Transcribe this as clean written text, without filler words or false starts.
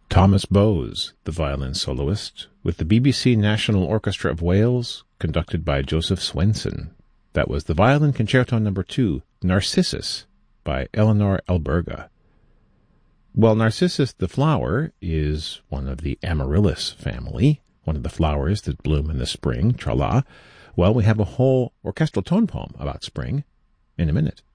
Thomas Bowes, the violin soloist, with the BBC National Orchestra of Wales, conducted by Joseph Swenson. That was the Violin Concerto No. 2, Narcissus, by Eleanor Alberga. Well, Narcissus the flower is one of the amaryllis family, one of the flowers that bloom in the spring, tra-la. Well, we have a whole orchestral tone poem about spring in a minute.